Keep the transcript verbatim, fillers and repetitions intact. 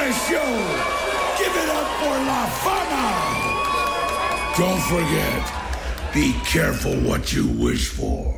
a show! Give it up for La Fama! Don't forget, be careful what you wish for.